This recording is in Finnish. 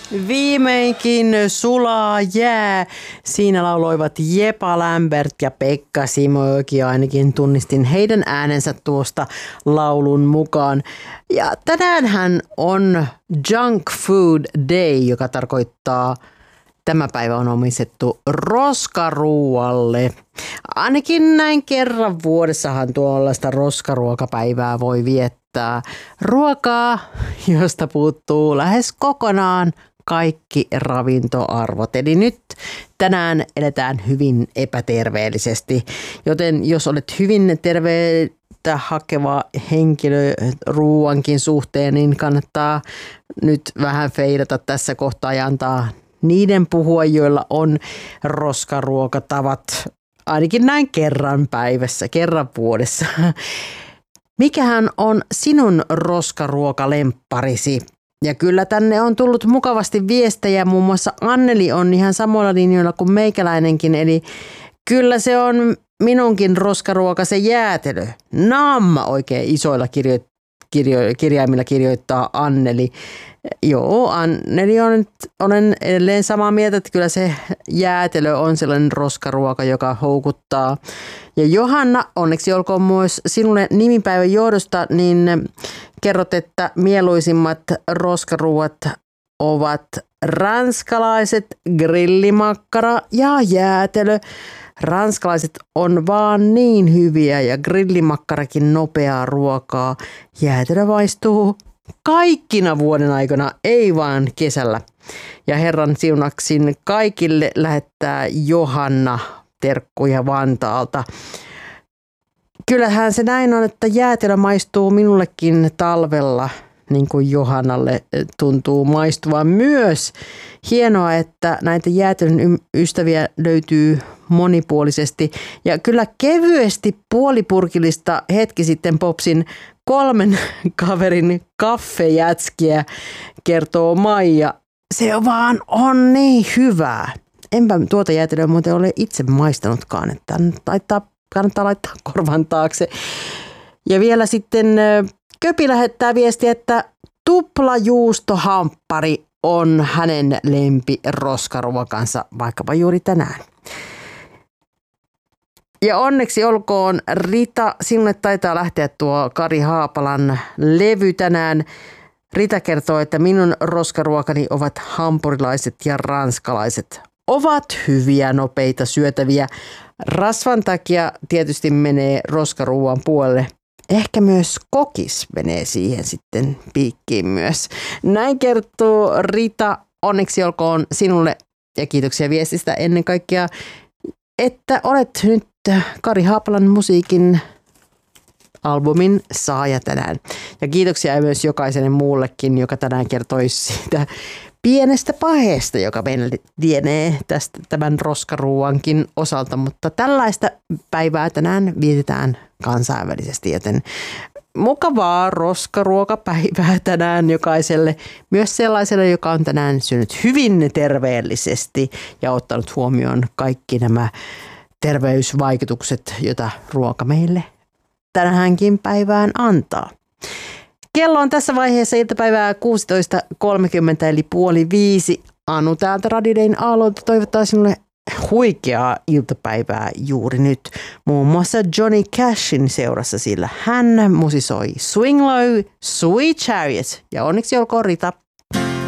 Viimeinkin sulaa jää. Siinä lauloivat Jepa Lambert ja Pekka Simojoki. Ainakin tunnistin heidän äänensä tuosta laulun mukaan. Ja tänäänhän on Junk Food Day, joka tarkoittaa tämä päivä on omistettu roskaruualle. Ainakin näin kerran vuodessahan tuollaista roskaruokapäivää voi viettää. Ruokaa, josta puuttuu lähes kokonaan kaikki ravintoarvot. Eli nyt tänään eletään hyvin epäterveellisesti, joten jos olet hyvin terveitä hakeva henkilö ruuankin suhteen, niin kannattaa nyt vähän feidata tässä kohtaa ja antaa niiden puhua, joilla on roskaruokatavat ainakin näin kerran päivässä, kerran vuodessa. Mikähän on sinun roskaruokalempparisi? Ja kyllä tänne on tullut mukavasti viestejä, muun muassa Anneli on ihan samoilla linjoilla kuin meikäläinenkin, eli kyllä se on minunkin roskaruoka se jäätelö. Naamma oikein isoilla kirjaimilla kirjoittaa Anneli. Joo, Anneli olen edelleen samaa mieltä, että kyllä se jäätelö on sellainen roskaruoka, joka houkuttaa. Ja Johanna, onneksi olkoon myös sinulle nimipäivän johdosta, niin kerrot, että mieluisimmat roskaruuat ovat ranskalaiset, grillimakkara ja jäätelö. Ranskalaiset on vaan niin hyviä ja grillimakkarakin nopeaa ruokaa. Jäätelö maistuu kaikkina vuoden aikana, ei vaan kesällä. Ja Herran siunaksin kaikille lähettää Johanna terkkuja Vantaalta. Kyllähän se näin on, että jäätelö maistuu minullekin talvella, niin kuin Johannalle tuntuu maistuvan myös. Hienoa, että näitä jäätelön ystäviä löytyy monipuolisesti. Ja kyllä kevyesti puolipurkillista hetki sitten popsin 3 kaverin kaffejätskiä, kertoo Maija. Se vaan on niin hyvää. Enpä tuota jäätelöä muuten ole itse maistanutkaan, että kannattaa laittaa korvan taakse. Ja vielä sitten Köpi lähettää viestiä, että tuplajuustohamppari on hänen lempi roskaruokansa vaikkapa juuri tänään. Ja onneksi olkoon Rita, sinulle taitaa lähteä tuo Kari Haapalan levy tänään. Rita kertoo, että minun roskaruokani ovat hampurilaiset ja ranskalaiset. Ovat hyviä, nopeita, syötäviä. Rasvan takia tietysti menee roskaruuan puolelle. Ehkä myös kokis menee siihen sitten piikkiin myös. Näin kertoo Rita. Onneksi olkoon sinulle ja kiitoksia viestistä ennen kaikkea, että olet nyt Kari Haapalan musiikin albumin saaja tänään. Ja kiitoksia myös jokaiselle muullekin, joka tänään kertoisi siitä pienestä paheesta, joka meillä lienee tästä tämän roskaruuankin osalta. Mutta tällaista päivää tänään vietetään kansainvälisesti, joten mukavaa roskaruokapäivää tänään jokaiselle. Myös sellaiselle, joka on tänään syönyt hyvin terveellisesti ja ottanut huomioon kaikki nämä terveysvaikutukset, joita ruoka meille tänäänkin päivään antaa. Kello on tässä vaiheessa iltapäivää 16.30 eli 4:30. Anu täältä Radio Dayn aallolta toivottaa sinulle huikeaa iltapäivää juuri nyt. Muun muassa Johnny Cashin seurassa, sillä hän musisoi Swing Low, Sweet Chariot ja onneksi olkoon Rita.